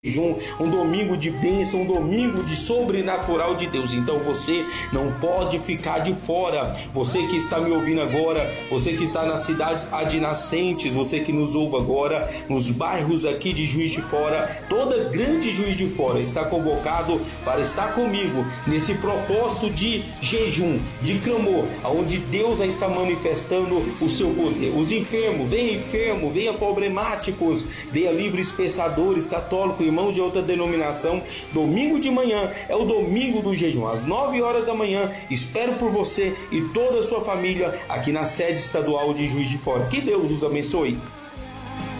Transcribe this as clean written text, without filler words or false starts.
um domingo de bênção, um domingo de sobrenatural de Deus. Então você não pode ficar de fora. Você que está me ouvindo agora, você que está nas cidades adjacentes, você que nos ouve agora nos bairros aqui de Juiz de Fora, toda grande Juiz de Fora está convocado para estar comigo nesse propósito de jejum, de clamor, onde Deus está manifestando o seu poder. Os enfermos, venha problemáticos, venha livres pensadores, católicos, irmãos de outra denominação. Domingo de manhã é o domingo do jejum, às 9 horas da manhã. Espero por você e toda a sua família aqui na sede estadual de Juiz de Fora. Que Deus os abençoe.